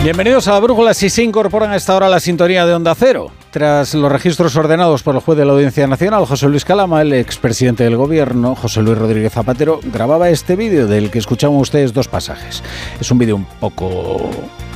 Bienvenidos a la Brújula. Si se incorporan a esta hora a la sintonía de Onda Cero. Tras los registros ordenados por el juez de la Audiencia Nacional, José Luis Calama, el expresidente del Gobierno, José Luis Rodríguez Zapatero, grababa este vídeo del que escuchaban ustedes dos pasajes. Es un vídeo un poco